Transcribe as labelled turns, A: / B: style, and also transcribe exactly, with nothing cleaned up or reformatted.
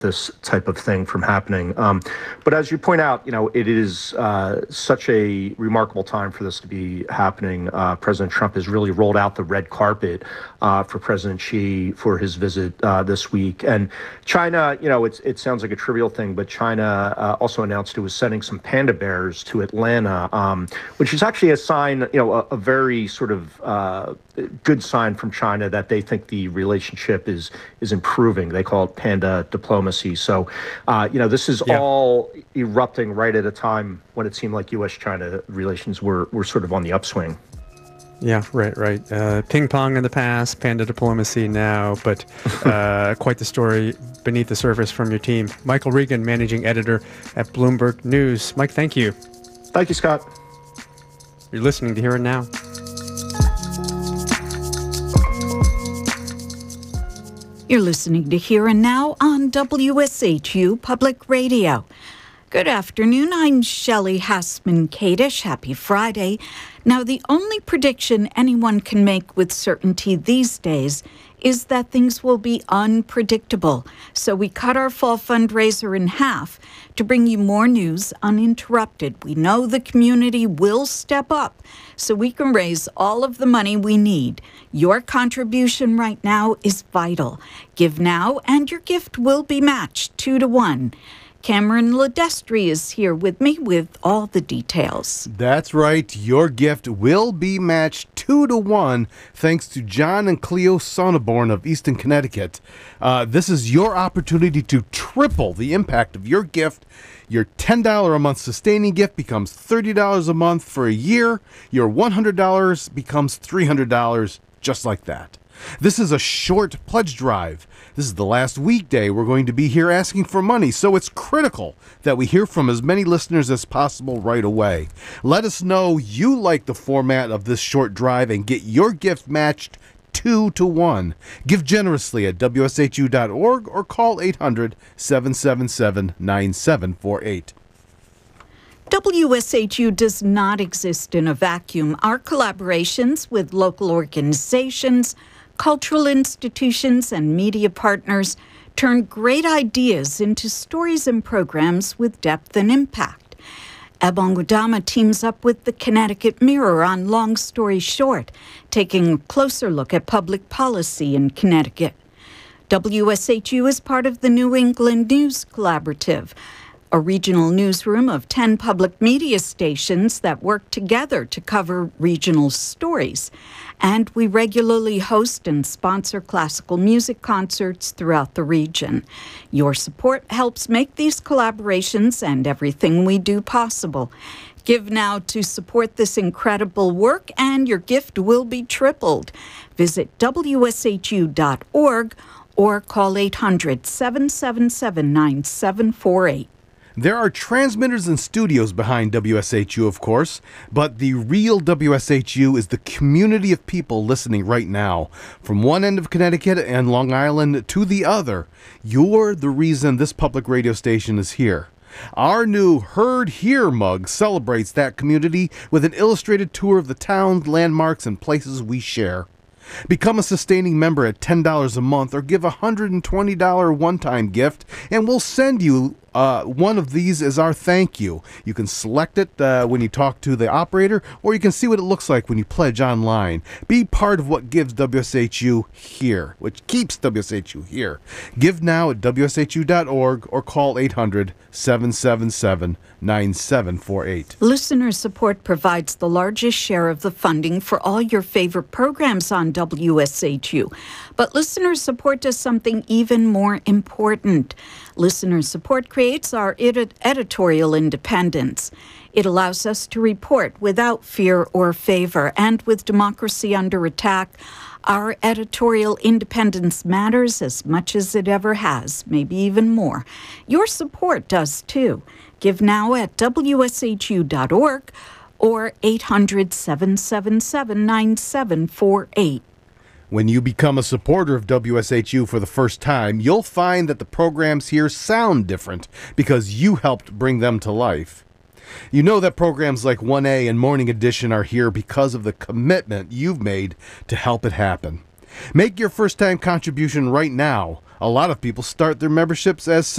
A: this type of thing from happening. Um, but as you point out, you know, it is uh, such a remarkable time for this to be happening. Uh, President Trump has really rolled out the red carpet uh, for President Xi for his visit uh, this week. And China, you know, it's, it sounds like a trivial thing, but China uh, also announced it was sending some panda bears to Atlanta, um, which is actually a sign, you know, a, a very sort of uh, good sign from China that they think the relationship is is improving. They call it panda diplomacy. So, uh, you know, this is yeah. all erupting right at a time when it seemed like U S China relations were, were sort of on the upswing.
B: Yeah, right, right. Uh, ping pong in the past, panda diplomacy now, but uh, quite the story beneath the surface from your team. Michael Regan, managing editor at Bloomberg News. Mike, thank you.
A: Thank you, Scott.
B: You're listening to Here and Now.
C: You're listening to Here and Now on W S H U Public Radio. Good afternoon. I'm Shelley Hassman-Kadish. Happy Friday. Now, the only prediction anyone can make with certainty these days is that things will be unpredictable. So we cut our fall fundraiser in half to bring you more news uninterrupted. We know the community will step up so we can raise all of the money we need. Your contribution right now is vital. Give now and your gift will be matched two to one. Cameron Ledestri is here with me with all the details.
D: That's right. Your gift will be matched two to one thanks to John and Cleo Sonneborn of Easton, Connecticut. Uh, this is your opportunity to triple the impact of your gift. Your ten dollars a month sustaining gift becomes thirty dollars a month for a year. Your one hundred dollars becomes three hundred dollars, just like that. This is a short pledge drive. This is the last weekday we're going to be here asking for money, so it's critical that we hear from as many listeners as possible right away. Let us know you like the format of this short drive and get your gift matched two to one. Give generously at W S H U dot org or call eight hundred, seven seven seven, nine seven four eight.
C: W S H U does not exist in a vacuum. Our collaborations with local organizations, cultural institutions, and media partners turn great ideas into stories and programs with depth and impact. Ebong Udama teams up with the Connecticut Mirror on Long Story Short, taking a closer look at public policy in Connecticut. W S H U is part of the New England News Collaborative, a regional newsroom of ten public media stations that work together to cover regional stories. And we regularly host and sponsor classical music concerts throughout the region. Your support helps make these collaborations and everything we do possible. Give now to support this incredible work, and your gift will be tripled. Visit W S H U dot org or call eight hundred, seven seven seven, nine seven four eight.
D: There are transmitters and studios behind W S H U, of course, but the real W S H U is the community of people listening right now. From one end of Connecticut and Long Island to the other, you're the reason this public radio station is here. Our new Heard Here mug celebrates that community with an illustrated tour of the towns, landmarks, and places we share. Become a sustaining member at ten dollars a month or give a one hundred twenty dollars one-time gift, and we'll send you uh, one of these as our thank you. You can select it uh, when you talk to the operator, or you can see what it looks like when you pledge online. Be part of what gives W S H U here, which keeps W S H U here. Give now at W S H U dot org or call eight hundred, seven seven seven, nine seven four eight.
C: Listener support provides the largest share of the funding for all your favorite programs on W S H U. But listener support does something even more important. Listener support creates our ed- editorial independence. It allows us to report without fear or favor. And with democracy under attack, our editorial independence matters as much as it ever has, maybe even more. Your support does too. Give now at W S H U dot org or eight hundred, seven seven seven, nine seven four eight.
D: When you become a supporter of W S H U for the first time, you'll find that the programs here sound different because you helped bring them to life. You know that programs like one A and Morning Edition are here because of the commitment you've made to help it happen. Make your first-time contribution right now a lot of people start their memberships as